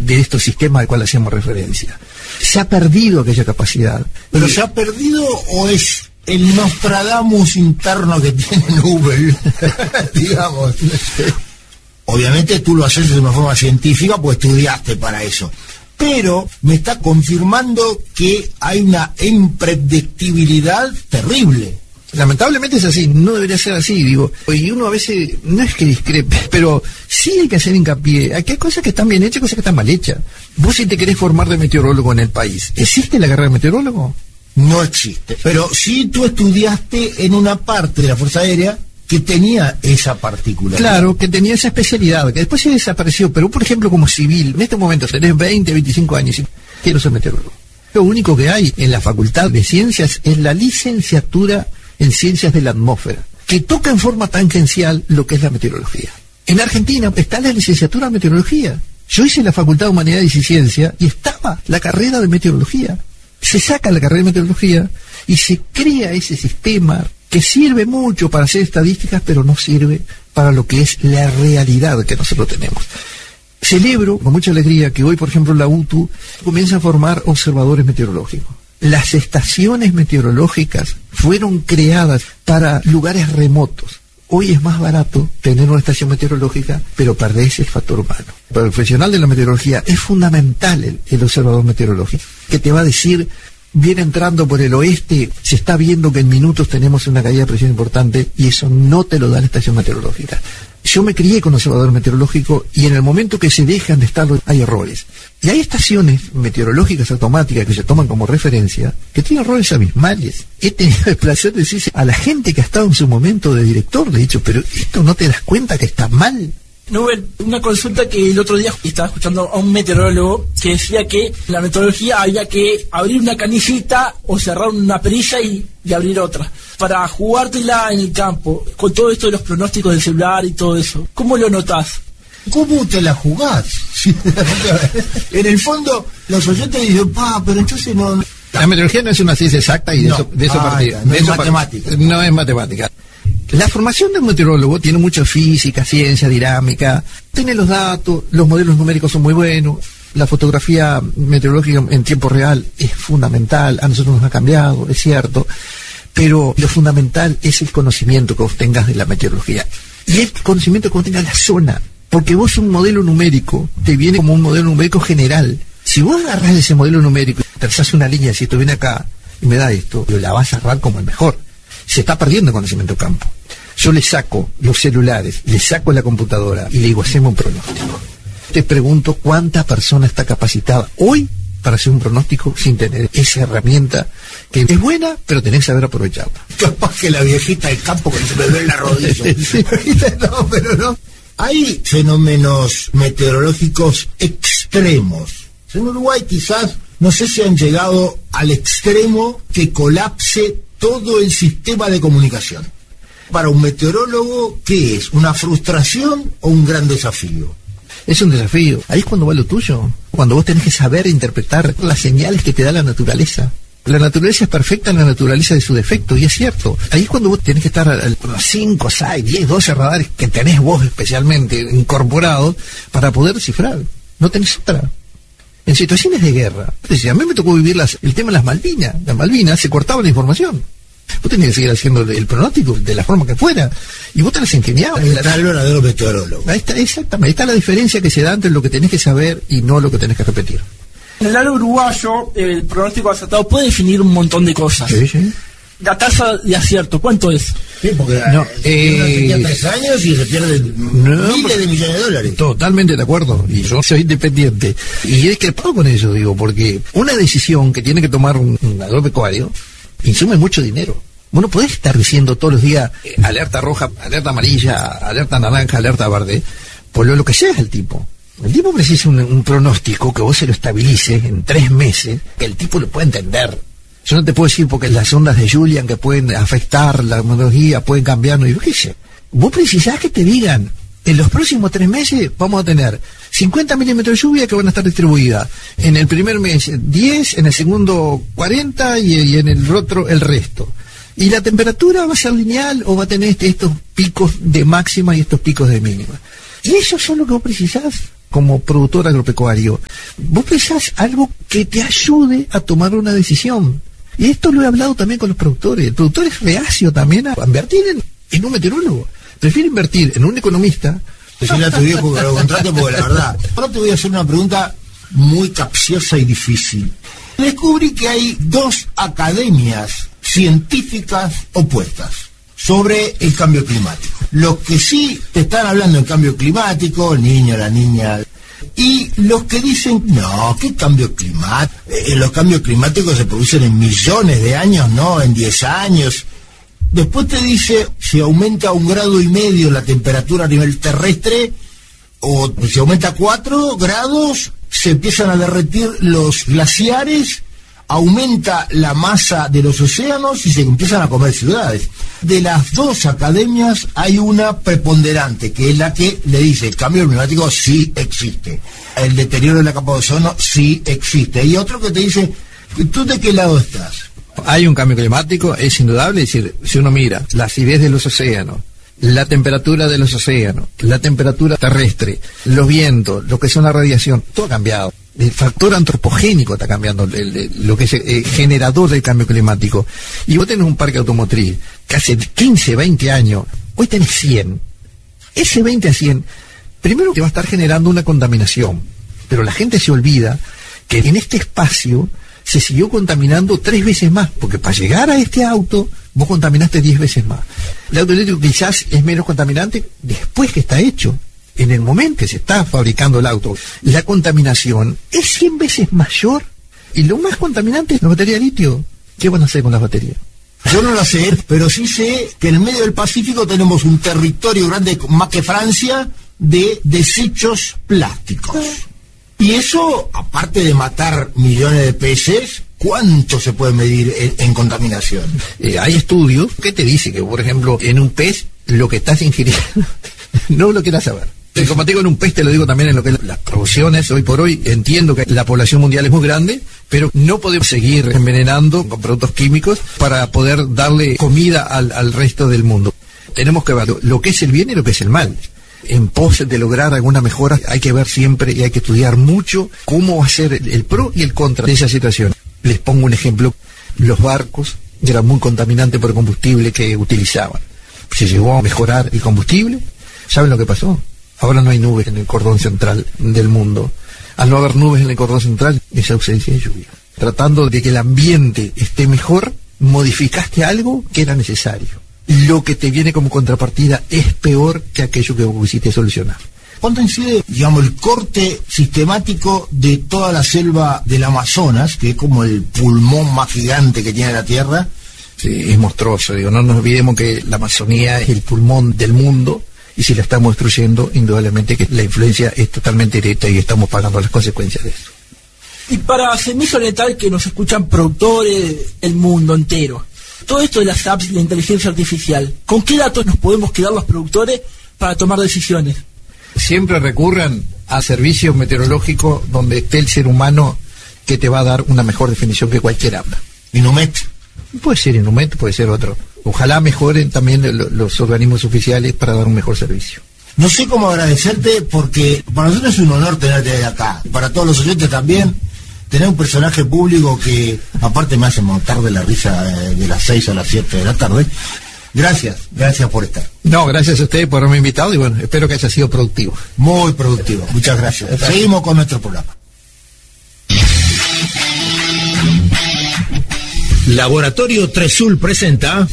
de estos sistemas al cual hacemos referencia. Se ha perdido aquella capacidad. ¿Pero se ha perdido o es el Nostradamus interno que tiene Nubel? Digamos. Obviamente tú lo haces de una forma científica, pues estudiaste para eso. Pero me está confirmando que hay una impredictibilidad terrible. Lamentablemente es así, no debería ser así, digo. Y uno a veces, no es que discrepe, pero sí hay que hacer hincapié. Aquí hay cosas que están bien hechas y cosas que están mal hechas. Vos si te querés formar de meteorólogo en el país, ¿existe la carrera de meteorólogo? No existe. Pero sí tú estudiaste en una parte de la Fuerza Aérea que tenía esa particularidad. Claro, que tenía esa especialidad, que después se desapareció. Pero por ejemplo, como civil, en este momento tenés 20, 25 años y quiero ser meteorólogo. Lo único que hay en la Facultad de Ciencias es la licenciatura en Ciencias de la Atmósfera, que toca en forma tangencial lo que es la meteorología. En Argentina está la licenciatura en Meteorología. Yo hice la Facultad de Humanidades y Ciencias y estaba la carrera de Meteorología. Se saca la carrera de Meteorología y se crea ese sistema que sirve mucho para hacer estadísticas, pero no sirve para lo que es la realidad que nosotros tenemos. Celebro con mucha alegría que hoy, por ejemplo, la UTU comienza a formar observadores meteorológicos. Las estaciones meteorológicas fueron creadas para lugares remotos. Hoy es más barato tener una estación meteorológica, pero perdés el factor humano. Para el profesional de la meteorología es fundamental el observador meteorológico, que te va a decir, viene entrando por el oeste, se está viendo que en minutos tenemos una caída de presión importante, y eso no te lo da la estación meteorológica. Yo me crié con observador meteorológico y en el momento que se dejan de estarlo hay errores. Y hay estaciones meteorológicas automáticas que se toman como referencia que tienen errores abismales. He tenido el placer de decirse a la gente que ha estado en su momento de director, le he dicho, pero esto no te das cuenta que está mal. Nubel, una consulta que el otro día estaba escuchando a un meteorólogo que decía que en la meteorología había que abrir una canillita o cerrar una perilla y abrir otra para jugártela en el campo, con todo esto de los pronósticos del celular y todo eso. ¿Cómo lo notás? ¿Cómo te la jugás? En el fondo, los oyentes dicen, pero entonces no... La meteorología no es una ciencia exacta y no, de eso partida. No es matemática. No es matemática. La formación del meteorólogo tiene mucha física, ciencia, dinámica, tiene los datos, los modelos numéricos son muy buenos, la fotografía meteorológica en tiempo real es fundamental, a nosotros nos ha cambiado, es cierto, pero lo fundamental es el conocimiento que vos tengas de la meteorología y el conocimiento que vos tengas de la zona, porque vos un modelo numérico te viene como un modelo numérico general. Si vos agarrás ese modelo numérico y trazás una línea, si esto viene acá y me da esto, la vas a agarrar como el mejor. Se está perdiendo el conocimiento de campo. Yo le saco los celulares, le saco la computadora y le digo, hacemos un pronóstico. Te pregunto cuánta persona está capacitada hoy para hacer un pronóstico sin tener esa herramienta que es buena, pero tenés que saber aprovecharla. Capaz que la viejita del campo que se me ve en la rodilla. No, pero no. Hay fenómenos meteorológicos extremos. En Uruguay quizás, no sé si han llegado al extremo que colapse todo el sistema de comunicación. Para un meteorólogo, ¿qué es? ¿Una frustración o un gran desafío? Es un desafío. Ahí es cuando va lo tuyo. Cuando vos tenés que saber interpretar las señales que te da la naturaleza. La naturaleza es perfecta en la naturaleza de su defecto, y es cierto. Ahí es cuando vos tenés que estar a los 5, 6, 10, 12 radares que tenés vos especialmente incorporados para poder descifrar. No tenés otra. En situaciones de guerra, a mí me tocó vivir el tema de las Malvinas. Las Malvinas se cortaba la información. Vos tenías que seguir haciendo el pronóstico de la forma que fuera. Y vos te las ingeniabas. Ahí está el verdadero meteorólogo. Ahí está, exactamente. Ahí está la diferencia que se da entre lo que tenés que saber y no lo que tenés que repetir. En el área uruguayo, el pronóstico acertado puede definir un montón de cosas. Sí, sí. La tasa de acierto, ¿cuánto es? Sí, porque uno tenía 3 años y se pierden miles de millones de dólares. Totalmente de acuerdo, y yo soy independiente. Y he discrepado con eso, digo, porque una decisión que tiene que tomar un agropecuario insume mucho dinero. Vos no podés estar diciendo todos los días alerta roja, alerta amarilla, alerta naranja, alerta verde, por lo que sea el tipo. El tipo precisa un pronóstico que vos se lo estabilices en 3 meses, que el tipo lo pueda entender. Yo no te puedo decir porque las ondas de Julian que pueden afectar la meteorología, pueden cambiar, no, yo qué sé. Vos precisás que te digan, en los próximos 3 meses vamos a tener 50 milímetros de lluvia que van a estar distribuidas. En el primer mes 10, en el segundo 40 y en el otro el resto. Y la temperatura va a ser lineal o va a tener estos picos de máxima y estos picos de mínima. Y eso es lo que vos precisás. como productor agropecuario, vos pensás algo que te ayude a tomar una decisión. Y esto lo he hablado también con los productores. El productor es reacio también a invertir en un meteorólogo. Prefiere invertir en un economista. Decirle a tu viejo que lo contrate, porque la verdad. Ahora te voy a hacer una pregunta muy capciosa y difícil. Descubrí que hay 2 academias científicas opuestas sobre el cambio climático. Los que sí te están hablando del cambio climático, el niño, la niña, y los que dicen, no, ¿qué cambio climático? Los cambios climáticos se producen en millones de años, no en 10 años. Después te dice, si aumenta 1,5 grados la temperatura a nivel terrestre, o si aumenta 4 grados, se empiezan a derretir los glaciares, aumenta la masa de los océanos y se empiezan a comer ciudades. De las 2 academias hay una preponderante, que es la que le dice, el cambio climático sí existe, el deterioro de la capa de ozono sí existe. Y otro que te dice, ¿tú de qué lado estás? Hay un cambio climático, es indudable. Es decir, si uno mira la acidez de los océanos, la temperatura de los océanos, la temperatura terrestre, los vientos, lo que es una radiación, todo ha cambiado. El factor antropogénico está cambiando, lo que es el generador del cambio climático. Y vos tenés un parque automotriz que hace 15, 20 años, hoy tenés 100. Ese 20 a 100, primero te va a estar generando una contaminación, pero la gente se olvida que en este espacio se siguió contaminando 3 veces más, porque para llegar a este auto, vos contaminaste 10 veces más. El auto eléctrico quizás es menos contaminante después que está hecho. En el momento que se está fabricando el auto, la contaminación es 100 veces mayor. Y lo más contaminante es la batería de litio. ¿Qué van a hacer con las baterías? Yo no lo sé, pero sí sé que en el medio del Pacífico tenemos un territorio grande, más que Francia, de desechos plásticos. Y eso, aparte de matar millones de peces, ¿cuánto se puede medir en contaminación? Hay estudios que te dicen que, por ejemplo, en un pez, lo que estás ingiriendo, no lo quieras saber. Como te digo, en un pez, te lo digo también en lo que es las producciones. Hoy por hoy entiendo que la población mundial es muy grande, pero no podemos seguir envenenando con productos químicos para poder darle comida al resto del mundo. Tenemos que ver lo que es el bien y lo que es el mal. En pos de lograr alguna mejora hay que ver siempre y hay que estudiar mucho cómo va a ser el pro y el contra de esa situación. Les pongo un ejemplo. Los barcos eran muy contaminantes por el combustible que utilizaban. Se llegó a mejorar el combustible. ¿Saben lo que pasó? Ahora no hay nubes en el cordón central del mundo. Al no haber nubes en el cordón central, es ausencia de lluvia. Tratando de que el ambiente esté mejor, modificaste algo que era necesario. Lo que te viene como contrapartida es peor que aquello que vos quisiste solucionar. ¿Cuánto incide, digamos, el corte sistemático de toda la selva del Amazonas, que es como el pulmón más gigante que tiene la Tierra? Sí, es monstruoso. Digo, no nos olvidemos que la Amazonía es el pulmón del mundo. Y si la estamos destruyendo, indudablemente que la influencia es totalmente directa y estamos pagando las consecuencias de eso. Y para Semilla Letal, que nos escuchan productores del mundo entero, todo esto de las apps y la inteligencia artificial, ¿con qué datos nos podemos quedar los productores para tomar decisiones? Siempre recurran a servicios meteorológicos donde esté el ser humano, que te va a dar una mejor definición que cualquier app. Inumet. Puede ser Inumet, puede ser otro. Ojalá mejoren también los organismos oficiales para dar un mejor servicio. No sé cómo agradecerte, porque para nosotros es un honor tenerte acá. Para todos los oyentes también, tener un personaje público que aparte me hace montar de la risa de las 6 a las 7 de la tarde. Gracias por estar. No, gracias a ustedes por haberme invitado y bueno, espero que haya sido productivo. Muy productivo, muchas gracias. Seguimos con nuestro programa. Laboratorio Tresul presenta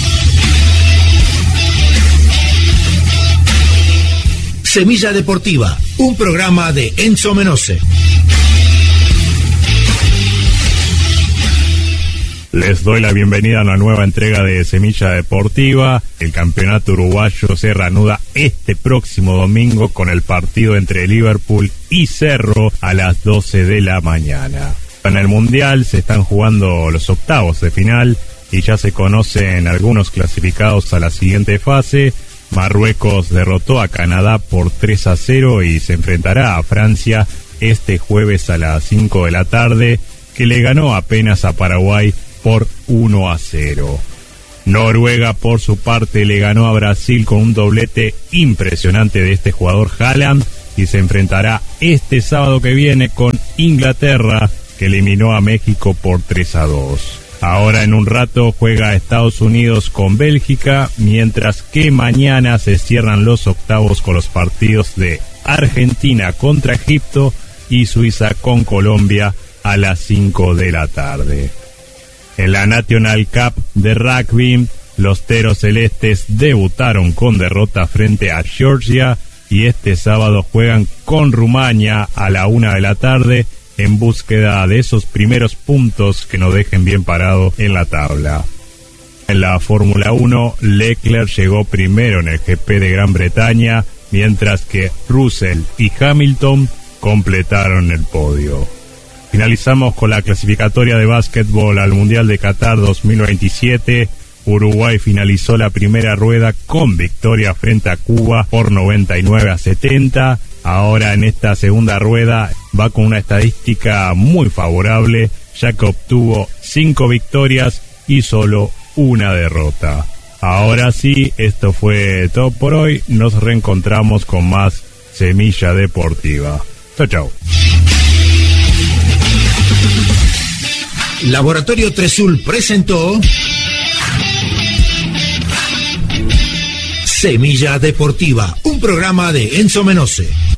Semilla Deportiva, un programa de Enzo Menose. Les doy la bienvenida a una nueva entrega de Semilla Deportiva. El campeonato uruguayo se reanuda este próximo domingo con el partido entre Liverpool y Cerro a las 12 de la mañana. En el Mundial se están jugando los octavos de final y ya se conocen algunos clasificados a la siguiente fase. Marruecos derrotó a Canadá por 3-0 y se enfrentará a Francia este jueves a las 5 de la tarde, que le ganó apenas a Paraguay por 1-0. Noruega, por su parte, le ganó a Brasil con un doblete impresionante de este jugador Haaland, y se enfrentará este sábado que viene con Inglaterra, que eliminó a México por 3-2. Ahora en un rato juega Estados Unidos con Bélgica, mientras que mañana se cierran los octavos con los partidos de Argentina contra Egipto y Suiza con Colombia a las 5 de la tarde. En la National Cup de rugby, los Teros Celestes debutaron con derrota frente a Georgia y este sábado juegan con Rumania a la 1 de la tarde en búsqueda de esos primeros puntos que nos dejen bien parado en la tabla. En la Fórmula 1, Leclerc llegó primero en el GP de Gran Bretaña, mientras que Russell y Hamilton completaron el podio. Finalizamos con la clasificatoria de básquetbol al Mundial de Qatar 2027. Uruguay finalizó la primera rueda con victoria frente a Cuba por 99-70. Ahora en esta segunda rueda va con una estadística muy favorable, ya que obtuvo 5 victorias y solo una derrota. Ahora sí, esto fue todo por hoy. Nos reencontramos con más Semilla Deportiva. Chau, chau. Laboratorio Tresul presentó Semilla Deportiva, un programa de Enzo Menose.